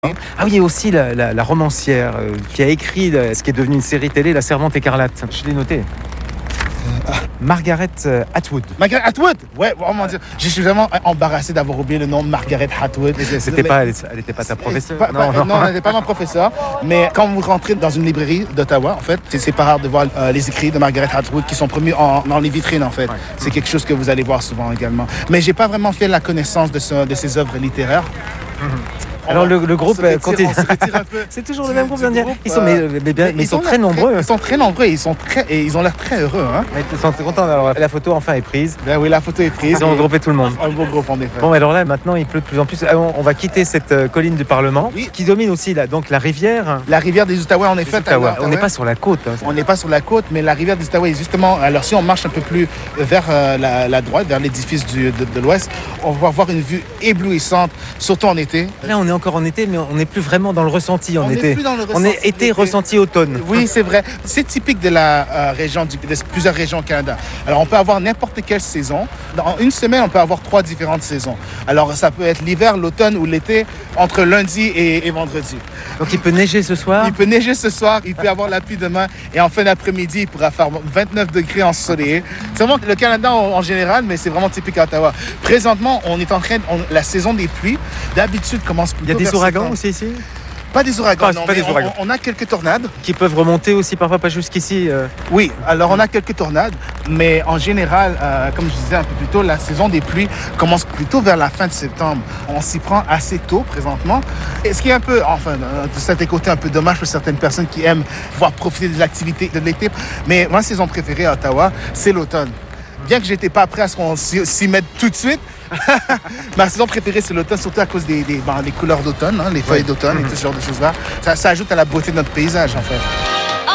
Ah oui, il y a aussi la romancière qui a écrit ce qui est devenu une série télé, La Servante écarlate. Je l'ai noté. Margaret Atwood. Margaret Atwood. Ouais, oh mon Dieu. Je suis vraiment embarrassé d'avoir oublié le nom de Margaret Atwood. Elle n'était pas ta professeure. Non, elle n'était pas ma professeure. Mais quand vous rentrez dans une librairie d'Ottawa, en fait, c'est pas rare de voir les écrits de Margaret Atwood qui sont promus dans les vitrines, en fait. Ouais. C'est quelque chose que vous allez voir souvent également. Mais j'ai pas vraiment fait la connaissance de ses œuvres littéraires. Alors le groupe continue. C'est toujours le même groupe, dire. Ils sont très nombreux. Ils sont très nombreux et ils ont l'air très heureux. Hein. Ils sont contents. Alors la photo enfin est prise. Ben oui, la photo est prise. Ils ont regroupé tout le monde. Un beau groupe en effet. Bon, alors là maintenant il pleut de plus en plus. On va quitter cette colline du Parlement, oui, qui domine aussi donc la rivière. La rivière des Outaouais en effet. On n'est pas sur la côte. Hein, on n'est pas sur la côte, mais la rivière des Outaouais justement. Alors si on marche un peu plus vers la droite, vers l'édifice de l'Ouest, on va voir une vue éblouissante, surtout en été. Là on est encore en été, mais on n'est plus vraiment dans le ressenti en été. On est été, ressenti, automne. Oui, c'est vrai. C'est typique de la région, de plusieurs régions au Canada. Alors, on peut avoir n'importe quelle saison. Dans une semaine, on peut avoir 3 différentes saisons. Alors, ça peut être l'hiver, l'automne ou l'été, entre lundi et vendredi. Donc, il peut neiger ce soir? Il peut neiger ce soir, il peut y avoir la pluie demain. Et en fin d'après-midi, il pourra faire 29 degrés ensoleillé. C'est vraiment le Canada en général, mais c'est vraiment typique à Ottawa. Présentement, on est en train la saison des pluies, d'habitude, commence plutôt. Il y a des ouragans aussi ici? Pas des ouragans, non, pas des ouragans. On a quelques tornades. Qui peuvent remonter aussi parfois, pas jusqu'ici. Oui, alors on a quelques tornades, mais en général, comme je disais un peu plus tôt, la saison des pluies commence plutôt vers la fin de septembre. On s'y prend assez tôt présentement. Et ce qui est un peu, de cet côté un peu dommage pour certaines personnes qui aiment pouvoir profiter de l'activité de l'été. Mais ma saison préférée à Ottawa, c'est l'automne. Bien que j'étais pas prêt à ce qu'on s'y mette tout de suite, ma saison préférée, c'est l'automne, surtout à cause des couleurs d'automne, hein, les feuilles d'automne et tout ce genre de choses-là. Ça ajoute à la beauté de notre paysage, en fait.